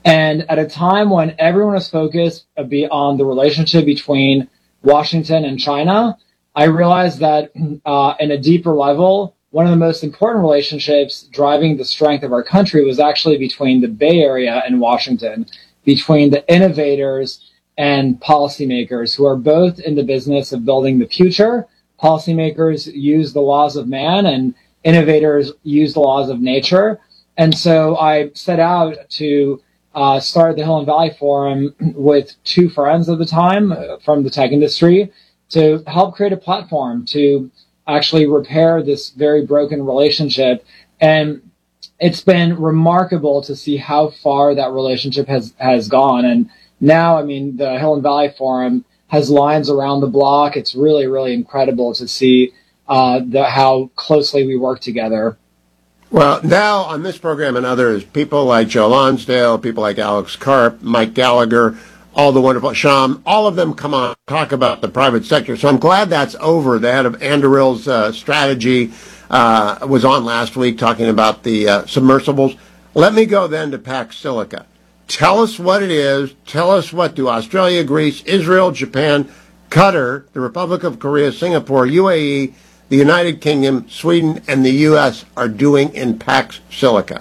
And at a time when everyone was focused on the relationship between Washington and China, I realized that in a deeper level, one of the most important relationships driving the strength of our country was actually between the Bay Area and Washington, between the innovators and policymakers who are both in the business of building the future. Policymakers use the laws of man and innovators use the laws of nature. And so I set out to start the Hill and Valley Forum with two friends at the time from the tech industry to help create a platform to actually repair this very broken relationship. And it's been remarkable to see how far that relationship has gone. And now, I mean, the Hill and Valley Forum has lines around the block. It's really, really incredible to see how closely we work together. Well, now on this program and others, people like Joe Lonsdale, people like Alex Karp, Mike Gallagher, all the wonderful Sham, all of them come on talk about the private sector. So I'm glad that's over. The head of Anduril's strategy was on last week talking about the submersibles. Let me go then to Pax Silica. Tell us what it is. Tell us what do Australia, Greece, Israel, Japan, Qatar, the Republic of Korea, Singapore, UAE, the United Kingdom, Sweden, and the U.S. are doing in Pax Silica.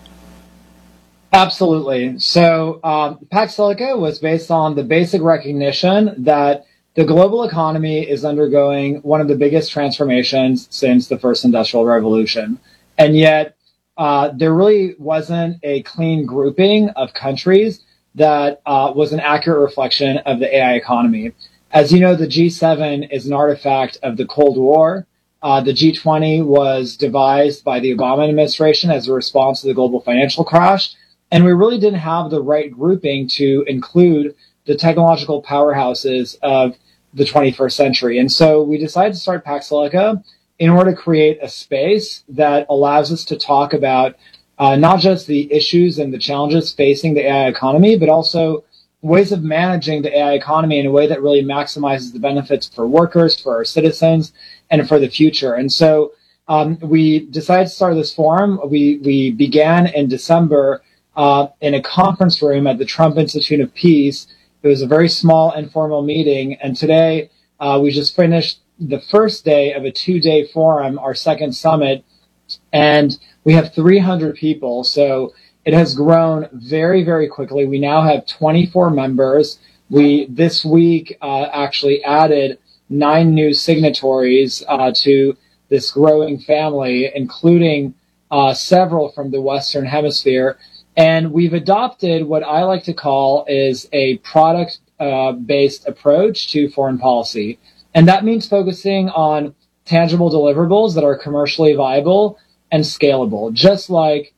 Absolutely. So Pax Silica was based on the basic recognition that the global economy is undergoing one of the biggest transformations since the first industrial revolution. And yet there really wasn't a clean grouping of countries that was an accurate reflection of the AI economy. As you know, the G7 is an artifact of the Cold War. The G20 was devised by the Obama administration as a response to the global financial crash. And we really didn't have the right grouping to include the technological powerhouses of the 21st century. And so we decided to start Pax Silica in order to create a space that allows us to talk about not just the issues and the challenges facing the AI economy, but also ways of managing the AI economy in a way that really maximizes the benefits for workers, for our citizens, and for the future. And so we decided to start this forum. We began in December in a conference room at the Trump Institute of Peace. It was a very small, informal meeting. And today we just finished the first day of a 2-day forum, our second summit, and we have 300 people. So it has grown very, very quickly. We now have 24 members. We, this week, actually added 9 new signatories to this growing family, including several from the Western Hemisphere. And we've adopted what I like to call is a product-based approach to foreign policy. And that means focusing on tangible deliverables that are commercially viable and scalable, just like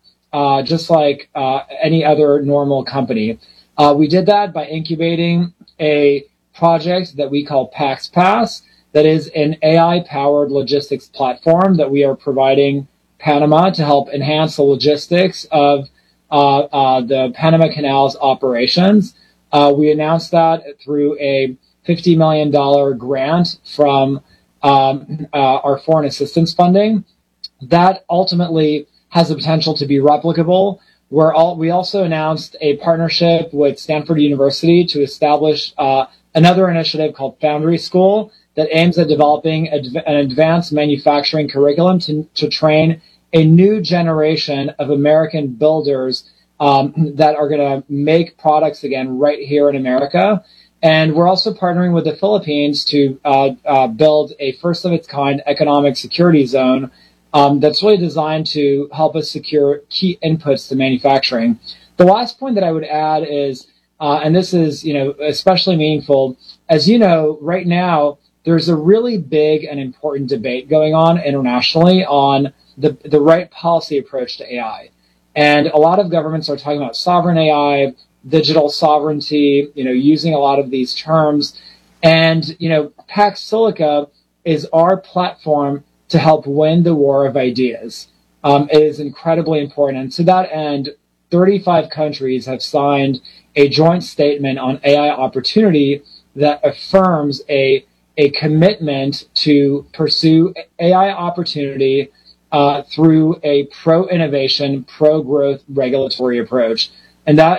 any other normal company. We did that by incubating a project that we call Pax Pass, that is an AI-powered logistics platform that we are providing Panama to help enhance the logistics of the Panama Canal's operations. We announced that through a $50 million grant from our foreign assistance funding. That ultimately has the potential to be replicable. We also announced a partnership with Stanford University to establish another initiative called Foundry School that aims at developing an advanced manufacturing curriculum to train a new generation of American builders that are going to make products again right here in America. And we're also partnering with the Philippines to build a first-of-its-kind economic security zone that's really designed to help us secure key inputs to manufacturing. The last point that I would add is, and this is, especially meaningful, as you know, right now, there's a really big and important debate going on internationally on the right policy approach to AI. And a lot of governments are talking about sovereign AI, digital sovereignty, using a lot of these terms. And, Pax Silica is our platform to help win the war of ideas. It is incredibly important. And to that end, 35 countries have signed a joint statement on AI opportunity that affirms a commitment to pursue AI opportunity through a pro-innovation, pro-growth regulatory approach. And that